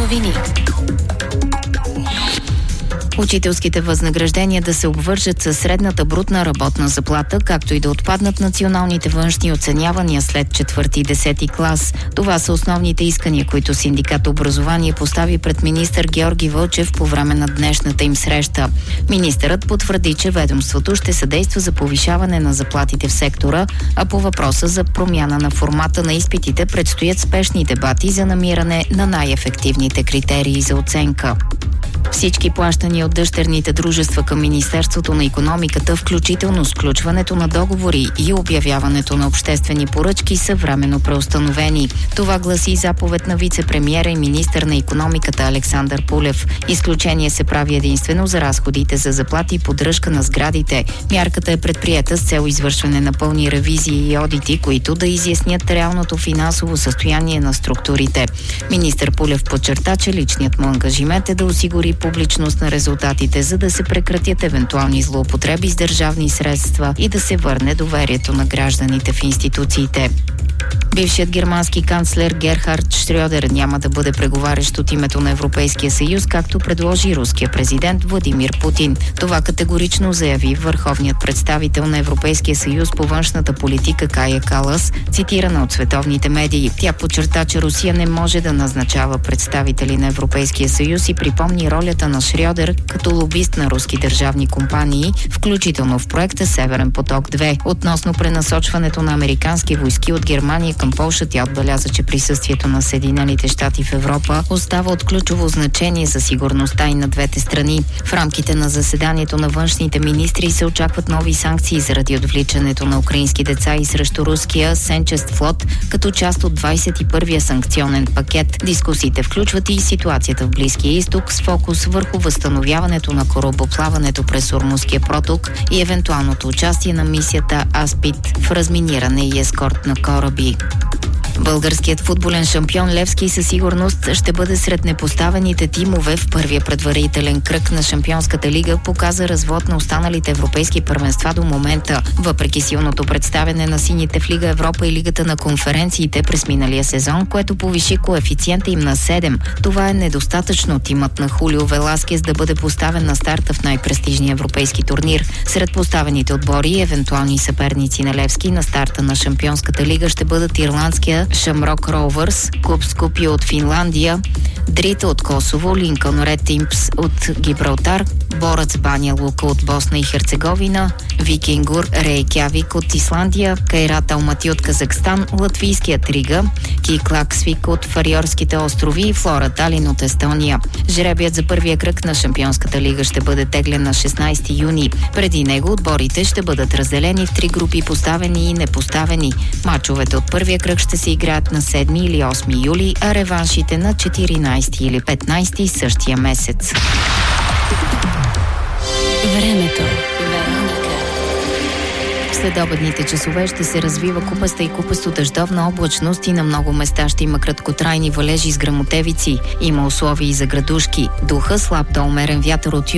новини. Учителските възнаграждения да се обвържат със средната брутна работна заплата, както и да отпаднат националните външни оценявания след 4 и 10 клас. Това са основните искания, които синдикат образование постави пред министър Георги Вълчев по време на днешната им среща. Министърът потвърди, че ведомството ще съдейства за повишаване на заплатите в сектора, а по въпроса за промяна на формата на изпитите предстоят спешни дебати за намиране на най-ефективните критерии за оценка. Всички плащания от дъщерните дружества към Министерството на икономиката, включително сключването на договори и обявяването на обществени поръчки, са временно преустановени. Това гласи заповед на вице-премиера и министър на икономиката Александър Пулев. Изключение се прави единствено за разходите за заплати и поддръжка на сградите. Мярката е предприета с цел извършване на пълни ревизии и одити, които да изяснят реалното финансово състояние на структурите. Министър Пулев подчерта, че личният му ангажимент е да осигури публичност на резултатите, за да се прекратят евентуални злоупотреби с държавни средства и да се върне доверието на гражданите в институциите. Бившият германски канцлер Герхард Шрьодер няма да бъде преговарящ от името на Европейския съюз, както предложи руския президент Владимир Путин. Това категорично заяви върховният представител на Европейския съюз по външната политика Кая Калас, цитирана от световните медии. Тя подчерта, че Русия не може да назначава представители на Европейския съюз и припомни ролята на Шрьодер като лобист на руски държавни компании, включително в проекта Северен поток 2. Относно пренасочването на американски войски от Германия към Полша, тя отбеляза, че присъствието на Съединените щати в Европа остава от ключово значение за сигурността и на двете страни. В рамките на заседанието на външните министри се очакват нови санкции заради отвличането на украински деца и срещу руския сенчест флот, като част от 21-я санкционен пакет. Дискусиите включват и ситуацията в Близкия изток с фокус върху възстановяването на корабоплаването през Ормузския проток и евентуалното участие на мисията Аспид в разминиране и ескорт на кораби. Българският футболен шампион Левски със сигурност ще бъде сред непоставените тимове в първия предварителен кръг на Шампионската лига, показа развод на останалите европейски първенства до момента. Въпреки силното представяне на сините в Лига Европа и Лигата на конференциите през миналия сезон, което повиши коефициента им на 7, това е недостатъчно тимът на Хулио Веласкес да бъде поставен на старта в най-престижния европейски турнир. Сред поставените отбори и евентуални съперници на Левски на старта на Шампионската лига ще бъдат ирландския Шамрок Роувърс, Клуб Скопие от Финландия, Дрита от Косово, Линкълн Ред Импс от Гибралтар, Борец Баня Лука от Босна и Херцеговина, Викингур Рейкявик от Исландия, Кайрат Алмати от Казахстан, латвийският Рига, Киклаксвик от Фариорските острови и Флора Талин от Естония. Жребият за първия кръг на Шампионската лига ще бъде теглен на 16 юни. Преди него отборите ще бъдат разделени в 3 групи, поставени и непоставени. Мачовете от първия кръг ще се играят на 7 или 8 юли, а реваншите на 14 или 15 същия месец. Времето. В следобедните часове ще се развива купаста и купасто-дъждовна облачност и на много места ще има краткотрайни валежи с гръмотевици. Има условия и за градушки. Духа слаб до умерен вятър от